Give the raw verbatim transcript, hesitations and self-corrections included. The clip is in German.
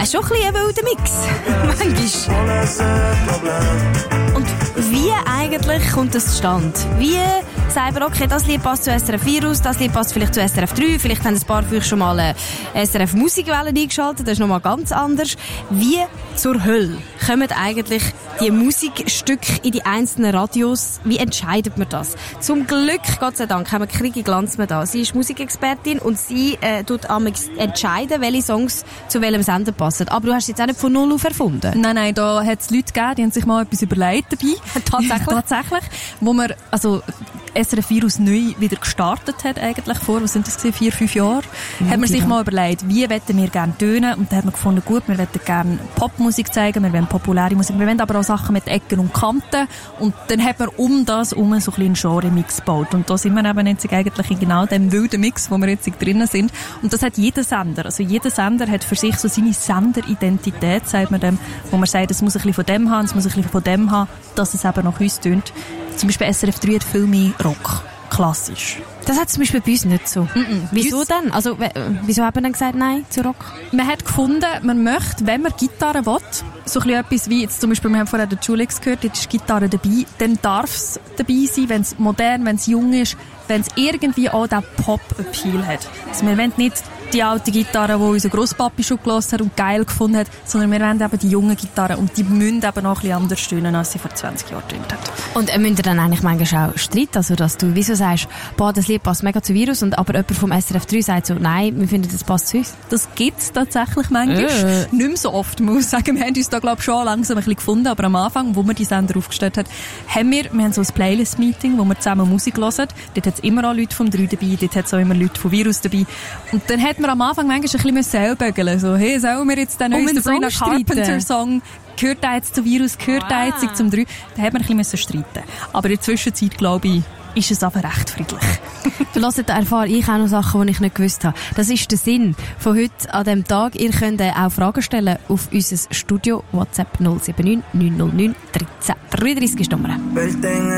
ist schon ein bisschen ein wilder Mix. Manchmal. Und wie eigentlich kommt das zustande? Wie sagen wir, okay, das Lied passt zu S R F vier aus, das Lied passt vielleicht zu S R F drei, vielleicht haben ein paar von euch schon mal eine S R F Musikwelle eingeschaltet, das ist nochmal ganz anders. Wie zur Hölle kommen eigentlich die Musikstücke in die einzelnen Radios? Wie entscheidet man das? Zum Glück, Gott sei Dank, haben wir Krigi Glanzmann da. Sie ist Musikexpertin und sie äh, tut entscheiden, welche Songs zu welchem Sender passen. Aber du hast es jetzt auch nicht von null auf erfunden. Nein, nein, da hat es Leute gegeben, die haben sich mal etwas überlegt dabei. Tatsächlich? Tatsächlich. Wo man, also, S R F vier aus neu wieder gestartet hat eigentlich vor, was sind das gewesen, vier, fünf Jahre, mhm, hat man sich mal überlegt, wie wollen wir gerne tönen, und da hat man gefunden, gut, wir wollen gerne Popmusik zeigen, wir wollen populäre Musik, wir wollen aber auch Sachen mit Ecken und Kanten, und dann hat man um das herum so ein bisschen einen Genre-Mix gebaut, und da sind wir eben jetzt eigentlich in genau dem wilden Mix, wo wir jetzt drinnen sind, und das hat jeder Sender, also jeder Sender hat für sich so seine Senderidentität, sagt man dem, wo man sagt, es muss ein bisschen von dem haben, es muss ein bisschen von dem haben, dass es eben nach uns tönt. Zum Beispiel S R F drei hat viel mehr Rock. Klassisch. Das hat zum Beispiel bei uns nicht so. Mm-mm. Wieso denn? Also, w- wieso haben wir dann gesagt Nein zu Rock? Man hat gefunden, man möchte, wenn man Gitarre will, so ein etwas wie, jetzt zum Beispiel, wir haben vorher den Julix gehört, jetzt ist Gitarre dabei, dann darf es dabei sein, wenn es modern, wenn es jung ist, wenn es irgendwie auch den Pop-Appeal hat. Also wir wollen nicht die alte Gitarre, die unser Grosspapi schon gehört hat und geil gefunden hat, sondern wir wollen eben die jungen Gitarren, und die müssen eben auch ein bisschen anders tönen, als sie vor zwanzig Jahren tönt hat. Und äh, müsst ihr dann eigentlich manchmal auch streiten, also dass du, wieso sagst, boah, das Lied passt mega zu Virus, und aber jemand vom S R F drei sagt so, nein, wir finden, das passt zu uns? Das gibt's tatsächlich manchmal. Äh. Nicht mehr so oft, muss ich sagen. Wir haben uns da, glaube ich, schon langsam ein bisschen gefunden, aber am Anfang, wo wir die Sender aufgestellt haben, haben wir, wir haben so ein Playlist-Meeting, wo wir zusammen Musik hören. Dort hat es immer auch Leute vom drei dabei, dort hat es auch immer Leute von Virus dabei. Und dann hat man am Anfang manchmal ein bisschen selber so, hey, sollen wir jetzt den neuen Sabrina Carpenter-Song, gehört der jetzt zu Virus, gehört der jetzt zum drei? Da hat man ein bisschen streiten. Aber in der Zwischenzeit, glaube ich, ist es aber recht friedlich. Du hörst, da erfahre ich auch noch Sachen, die ich nicht gewusst habe. Das ist der Sinn von heute an diesem Tag. Ihr könnt auch Fragen stellen auf unser Studio WhatsApp null sieben neun neun null neun eins drei drei drei ist die Nummer.